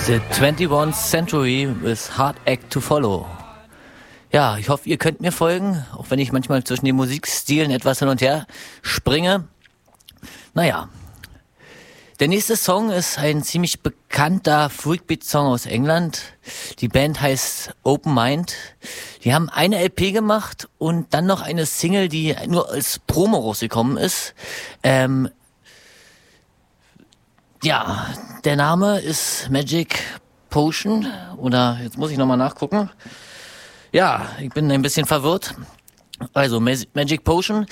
The 21st Century with Hard Act to Follow. Ja, ich hoffe, ihr könnt mir folgen, auch wenn ich manchmal zwischen den Musikstilen etwas hin und her springe. Naja, der nächste Song ist ein ziemlich bekannter Freakbeat-Song aus England. Die Band heißt Open Mind. Die haben eine LP gemacht und dann noch eine Single, die nur als Promo rausgekommen ist. Ja, der Name ist Magic Potion, oder jetzt muss ich nochmal nachgucken. Ja, ich bin ein bisschen verwirrt. Also Magic Potion